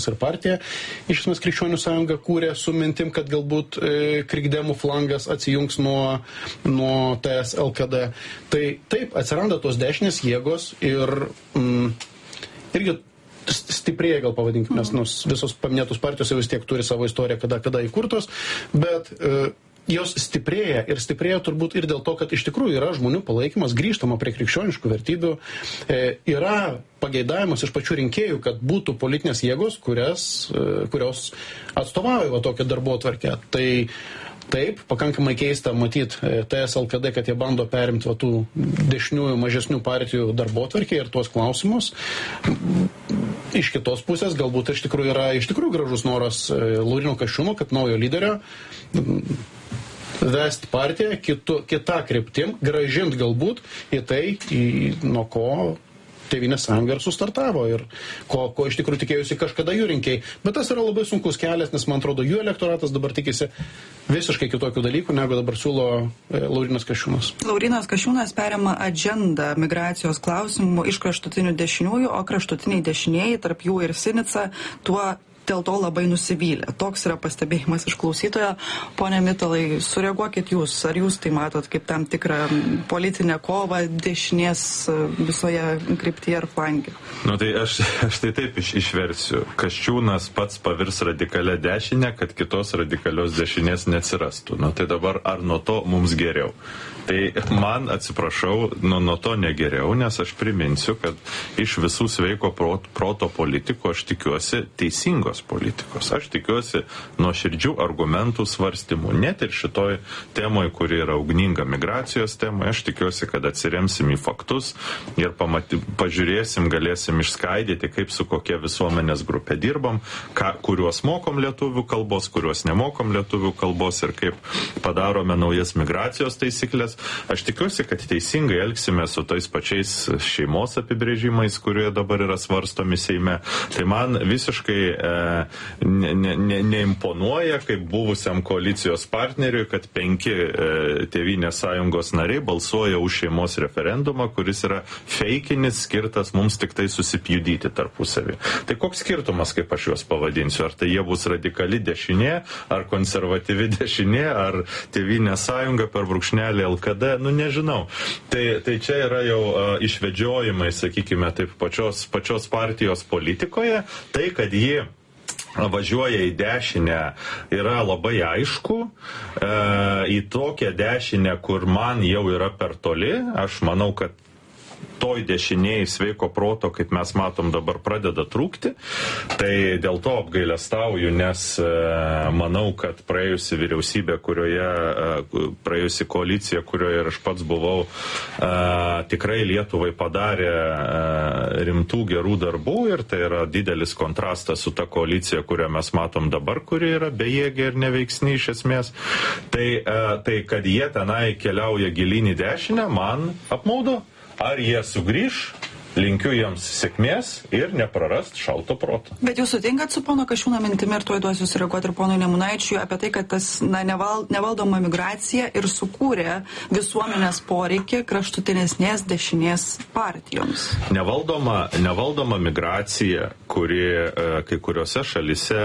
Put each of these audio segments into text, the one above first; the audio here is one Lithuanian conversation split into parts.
ir partija, iš esmės Krikščionių sąjunga kūrė su mintim, kad galbūt krikdemų flangas atsijungs nuo TS LKD. Tai taip, atsiranda tos dešinės jėgos ir irgi stiprėja, gal pavadinkime, nes visos paminėtos partijos jau vis tiek turi savo istoriją, kada įkurtos, bet jos stiprėja ir stiprėja turbūt ir dėl to, kad iš tikrųjų yra žmonių palaikymas, grįžtama prie krikščioniškų vertybių, yra pageidavimas iš pačių rinkėjų, kad būtų politinės jėgos, kurios atstovauja tokią darbotvarkę. Tai taip, pakankamai keista matyti TS LKD, kad jie bando perimti tų dešiniųjų mažesnių partijų darbotvarkę ir tuos klausimus. Iš kitos pusės galbūt iš tikrųjų gražus noras Lauryno Kasčiūno, kaip naujo lyderio, vesti partiją kitą kryptim, gražint galbūt į tai, nuo ko Tėvynės sąjunga ir sustartavo ir ko iš tikrųjų tikėjusi kažkada jų rinkėjai. Bet tas yra labai sunkus kelias, nes man atrodo, jų elektoratas dabar tikisi visiškai kitokių dalykų, negu dabar siūlo Laurynas Kasčiūnas. Laurynas Kasčiūnas perima agendą migracijos klausimų iš kraštutinių dešiniųjų, o kraštutiniai dešinieji, tarp jų ir Sinica, dėl to labai nusivylė. Toks yra pastebėjimas iš klausytojo. Pone Mitalai, sureaguokit jūs. Ar jūs tai matot kaip tam tikrą politinę kovą dešinės visoje kryptyje ar flange? Tai aš tai taip išversiu. Kasčiūnas pats pavirs radikalę dešinę, kad kitos radikalios dešinės neatsirastų. Tai dabar ar nuo to mums geriau? Tai man, atsiprašau, nuo to negeriau, nes aš priminsiu, kad iš visų sveiko proto politikų aš tikiuosi teisingos politikos. Aš tikiuosi nuoširdžių argumentų svarstymų. Net ir šitoj temoje, kuri yra ugninga migracijos temoje, aš tikiuosi, kad atsiremsim į faktus ir pažiūrėsim, galėsim išskaidyti, kaip su kokia visuomenės grupė dirbam, kuriuos mokom lietuvių kalbos, kuriuos nemokom lietuvių kalbos ir kaip padarome naujas migracijos taisyklės. Aš tikiuosi, kad teisingai elgsime su tais pačiais šeimos apibrėžimais, kurie dabar yra svarstomi Seime. Tai man visiškai neimponuoja, kaip buvusiam koalicijos partneriui, kad 5 Tėvynės sąjungos nariai balsuoja už šeimos referendumą, kuris yra feikinis, skirtas mums tik tai susipjudyti tarpusavį. Tai koks skirtumas, kaip aš juos pavadinsiu? Ar tai jie bus radikali dešinė, ar konservatyvi dešinė, ar Tėvynės sąjunga per brūkšnelį LKD, nežinau. Tai čia yra jau išvedžiojimai, sakykime, taip pačios partijos politikoje. Tai, kad ji važiuoja į dešinę, yra labai aišku. Į tokią dešinę, kur man jau yra per toli, aš manau, kad toj dešinėje sveiko proto, kaip mes matom, dabar pradeda trūkti. Tai dėl to apgailestauju, nes manau, kad praėjusi vyriausybė, praėjusi koalicija, kurioje ir aš pats buvau, tikrai Lietuvai padarė rimtų gerų darbų ir tai yra didelis kontrastas su ta koalicija, kurią mes matom dabar, kuri yra bejėgė ir neveiksni iš esmės. Tai kad jie tenai keliauja gilyn į dešinę, man apmaudu. Ar jie sugrįš, linkiu jiems sėkmės ir neprarast šalto proto. Bet jūs sutinkat su pono Kasčiūno mintimi ir tuoj duosiu sureaguoti ir ponui Nemunaičiui apie tai, kad tas nevaldoma migracija ir sukūrė visuomenės poreikį kraštutinesnės dešinės partijoms. Nevaldoma migracija, kuri kai kuriuose šalise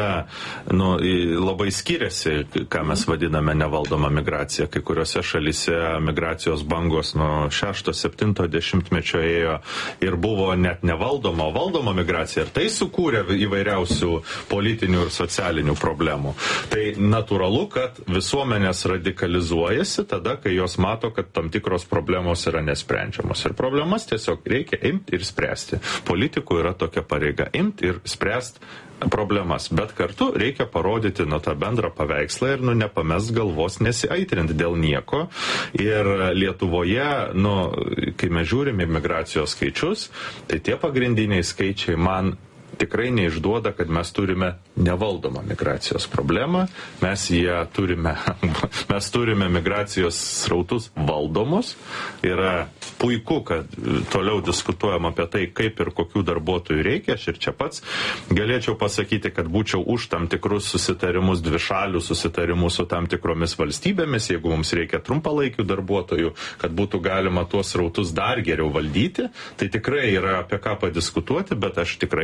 labai skiriasi, ką mes vadiname nevaldoma migracija. Kai kuriuose šalise migracijos bangos nuo 6-7 dešimtmečio ėjo ir buvo net nevaldoma, o valdoma migracija. Ir tai sukūrė įvairiausių politinių ir socialinių problemų. Tai natūralu, kad visuomenės radikalizuojasi tada, kai jos mato, kad tam tikros problemos yra nesprendžiamos. Ir problemas tiesiog reikia imti ir spręsti. Politikų yra tokia pareiga imti ir spręsti problemas, bet kartu reikia parodyti tą bendrą paveikslą ir nepamest galvos, nesiaitrinti dėl nieko. Ir Lietuvoje, kai mes žiūrime migracijos skaičius, tai tie pagrindiniai skaičiai man tikrai neišduoda, kad mes turime nevaldomą migracijos problemą, mes turime migracijos srautus valdomus. Yra puiku, kad toliau diskutuojam apie tai, kaip ir kokių darbuotojų reikia. Aš ir čia pats galėčiau pasakyti, kad būčiau už tam tikrus susitarimus, dvišalių susitarimus su tam tikromis valstybėmis, jeigu mums reikia trumpalaikių darbuotojų, kad būtų galima tuos srautus dar geriau valdyti. Tai tikrai yra apie ką padiskutuoti, bet aš tikrai nesutinku,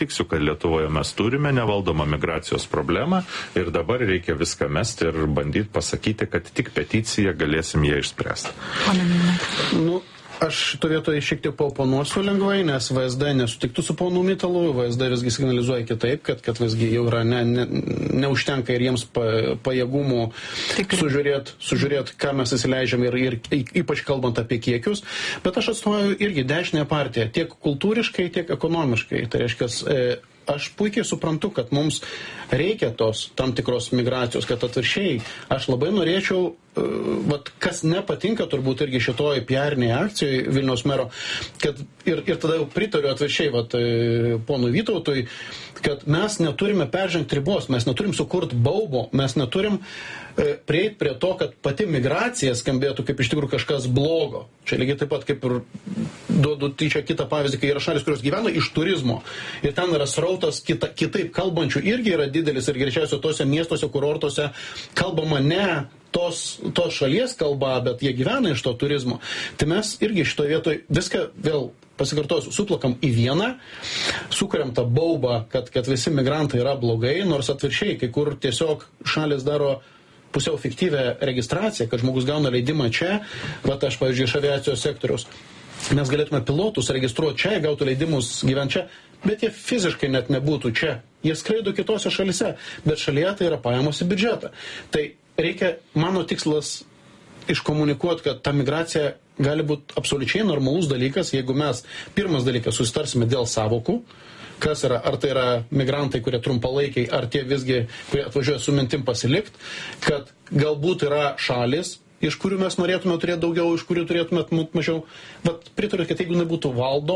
įtiksiu, kad Lietuvoje mes turime nevaldomą migracijos problemą ir dabar reikia viską mesti ir bandyti pasakyti, kad tik peticija galėsim ją išspręsti. Nu, aš šito vietoje šiek tiek paoponuosiu lengvai, nes VSD nesutiktų su ponu Mitalu, VSD visgi signalizuoja kitaip, kad visgi jau yra neužtenka ir jiems pajėgumų sužiūrėt, ką mes įsileidžiam ir ypač kalbant apie kiekius. Bet aš atstovauju irgi dešinę partiją, tiek kultūriškai, tiek ekonomiškai. Tai reiškia, aš puikiai suprantu, kad mums reikia tos tam tikros migracijos, kad atviršiai aš labai norėčiau, kas nepatinka turbūt irgi šitoj PR-inėje akcijoje Vilniaus mero, kad ir tada jau pritariu atviršiai ponui Vytautui, kad mes neturime peržengti ribos, mes neturim sukurti baubo, mes neturim prieiti prie to, kad pati migracija skambėtų kaip iš tikrųjų kažkas blogo. Čia lygiai taip pat kaip ir duodu tyčia kitą pavyzdį, kai yra šalis, kurios gyvena iš turizmo ir ten yra srautas kitaip kalbančių irgi yra didelis ir greičiausiai tose miestuose, kurortuose kalbama ne tos šalies kalba, bet jie gyvena iš to turizmo. Tai mes irgi šitoje vietoje viską vėl pasikartosiu, suplakam į vieną, sukuriam tą baubą, kad visi migrantai yra blogai, nors atviršiai, kai kur tiesiog šalis daro pusiau fiktyvę registraciją, kad žmogus gauna leidimą čia, aš, pavyzdžiui, iš aviacijos sektoriaus. Mes galėtume pilotus registruoti čia, gautų leidimus gyventi čia, bet jie fiziškai net nebūtų čia. Jie skraido kitose šalise, bet šalyje tai yra pajamos į biudžetą. Tai reikia, mano tikslas, iškomunikuoti, kad ta migracija gali būti absoliučiai normalus dalykas, jeigu mes, pirmas dalykas, susitarsime dėl savokų, kas yra, ar tai yra migrantai, kurie trumpalaikiai, ar tie visgi, kurie atvažiuoja su mintim pasilikti, kad galbūt yra šalis, iš kurių mes norėtume turėti daugiau, iš kurių turėtume mažiau. Bet pritariu, kad jeigu nebūtų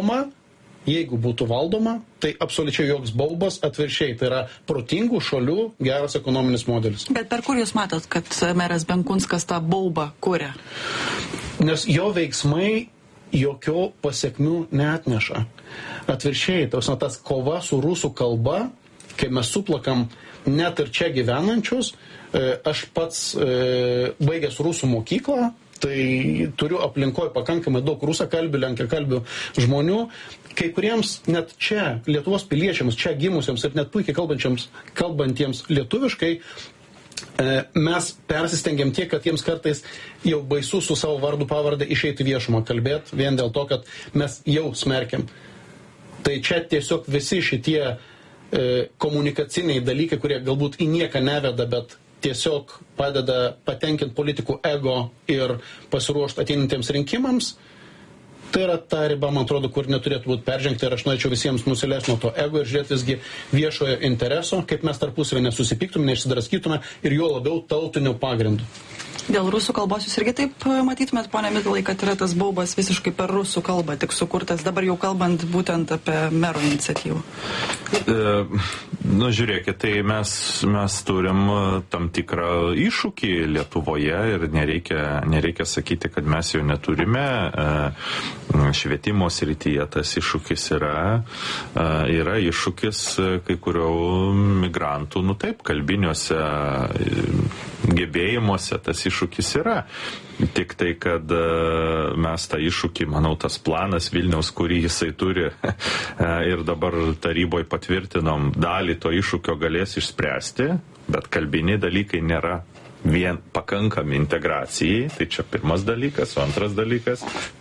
valdoma, tai absoliučiai joks baubas, atviršiai, tai yra protingų šalių geras ekonominis modelis. Bet per kur jūs matot, kad meras Benkunskas tą baubą kuria? Nes jo veiksmai jokio pasiekmių neatneša. Atviršiai, tas kova su rusų kalba, kai mes suplakam net ir čia gyvenančius, aš pats baigęs rusų mokyklą, tai turiu aplinkoje pakankamai daug rusakalbių, lenkakalbių žmonių, kai kuriems net čia, Lietuvos piliečiams, čia gimusiems ir net puikiai kalbantiems lietuviškai, mes persistengiam tiek, kad jiems kartais jau baisu su savo vardu pavardę išeiti viešumą kalbėti, vien dėl to, kad mes jau smerkiam. Tai čia tiesiog visi šitie komunikaciniai dalykai, kurie galbūt į nieką neveda, bet tiesiog padeda patenkinti politikų ego ir pasiruošti ateinantiems rinkimams, tai yra ta riba, man atrodo, kur neturėtų būti peržengta ir aš norėčiau visiems nusileisti nuo to ego ir žiūrėti visgi viešojo intereso, kaip mes tarpusavį nesusipyktume, neišsidraskytume ir juo labiau tautiniu pagrindu. Dėl rusų kalbos jūs irgi taip matytumėt, pone Mitalai, kad yra tas baubas visiškai per rusų kalbą tik sukurtas, dabar jau kalbant būtent apie mero iniciatyvą? Žiūrėkit, tai mes turim tam tikrą iššūkį Lietuvoje ir nereikia sakyti, kad mes jo neturime. Švietimo srityje tas iššūkis yra iššūkis kai kurių migrantų, taip, kalbiniuose gebėjimuose tas iššūkis yra. Tik tai, kad mes tą iššūkį, manau, tas planas Vilniaus, kurį jisai turi ir dabar taryboje patvirtinom, dalį to iššūkio galės išspręsti, bet kalbiniai dalykai nėra vien pakankami integracijai, tai čia pirmas dalykas, o antras dalykas,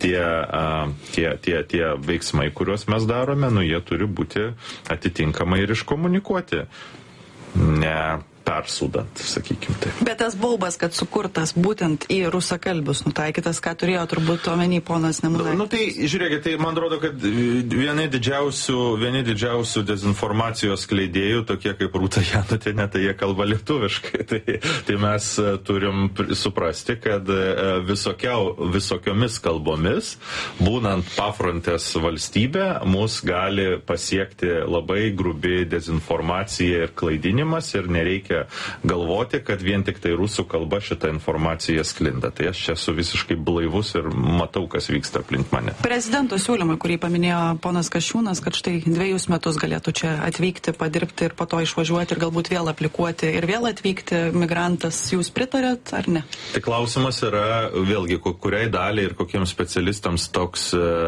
tie veiksmai, kuriuos mes darome, jie turi būti atitinkamai ir iškomunikuoti, ne persudant, sakykime taip. Bet tas baubas, kad sukurtas būtent į rusakalbius nutaikytas, ką turėjo turbūt omeny ponas Nemunaitis? Tai žiūrėkit, tai man atrodo, kad vieni didžiausių dezinformacijos skleidėjų, tokie kaip Rūta Janutienė, tai jie kalba lietuviškai. Tai mes turim suprasti, kad visokiomis kalbomis, būnant pafrontės valstybė, mus gali pasiekti labai grubi dezinformacija ir klaidinimas ir nereikia galvoti, kad vien tik tai rusų kalba šitą informaciją sklinda. Tai aš čia esu visiškai blaivus ir matau, kas vyksta aplink mane. Prezidento siūlymą, kurį paminėjo ponas Kasčiūnas, kad štai 2 metus galėtų čia atvykti, padirbti ir po to išvažiuoti ir galbūt vėl aplikuoti ir vėl atvykti migrantas, jūs pritarėt ar ne? Tai klausimas yra vėlgi, kuriai daliai ir kokiems specialistams toks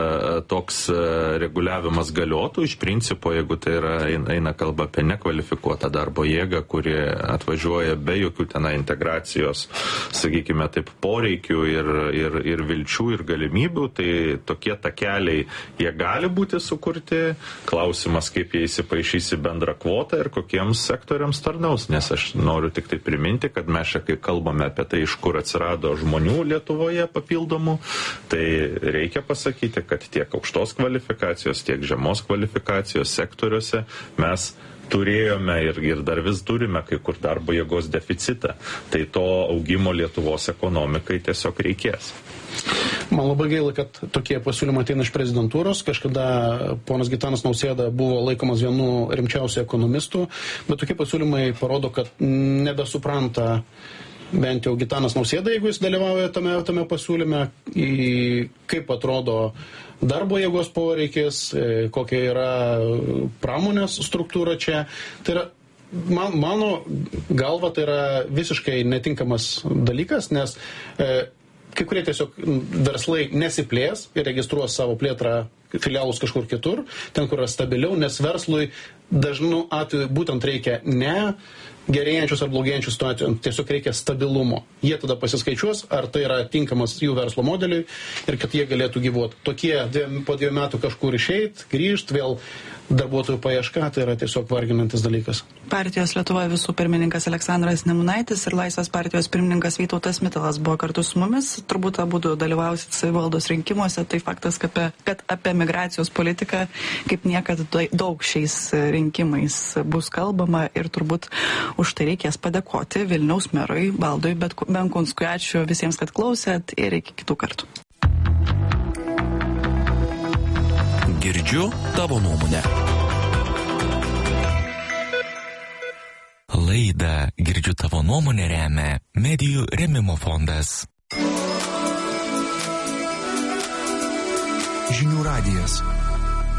reguliavimas galiotų. Iš principo, jeigu tai eina kalba apie nekvalifikuotą darbo jėgą, kuri atvažiuoja be jokių tenai integracijos, sakykime taip, poreikių ir vilčių ir galimybių, tai tokie takeliai, jie gali būti sukurti. Klausimas, kaip jie įsipaišys į bendrą kvotą ir kokiems sektoriams tarnaus, nes aš noriu tik tai priminti, kad mes čia, kai kalbame apie tai, iš kur atsirado žmonių Lietuvoje papildomų, tai reikia pasakyti, kad tiek aukštos kvalifikacijos, tiek žemos kvalifikacijos sektoriuose mes turėjome ir dar vis turime kai kur darbo jėgos deficitą. Tai to augimo Lietuvos ekonomikai tiesiog reikės. Man labai gaila, kad tokie pasiūlymai ateina iš prezidentūros. Kažkada ponas Gitanas Nausėda buvo laikomas vienu rimčiausių ekonomistų, bet tokie pasiūlymai parodo, kad nebesupranta bent jau Gitanas Nausėda, jeigu jis dalyvauja tame pasiūlyme, kaip atrodo darbo jėgos poreikis, kokia yra pramonės struktūra čia. Tai yra, mano galva, tai yra visiškai netinkamas dalykas, nes kai kurie tiesiog verslai nesiplės ir registruos savo plėtrą filialus kažkur kitur, ten, kur yra stabiliau, nes verslui dažnu atveju būtent reikia ne gerėjančius ar blogėjančius situacijų, tiesiog reikia stabilumo. Jie tada pasiskaičiuos, ar tai yra tinkamas jų verslo modeliui ir kad jie galėtų gyvuoti. Tokie po 2 metų kažkur išeit, grįžt, vėl darbuotojų paieška, tai yra tiesiog varginantis dalykas. Partijos Lietuvoje visų pirmininkas Aleksandras Nemunaitis ir Laisvės partijos pirmininkas Vytautas Mitalas buvo kartu su mumis. Turbūt abudu dalyvausit savivaldos rinkimuose. Tai faktas, kad apie migracijos politiką kaip niekad daug šiais rinkimais bus kalbama ir turbūt už tai reikės padėkoti Vilniaus merui Valdui Benkunskui. Ačiū visiems, kad klausėt ir iki kitų kartų. Girdžiu tavo nuomonę. Laidą Girdžiu tavo nuomonę remia Medijų rėmimo fondas. Žinių radijas.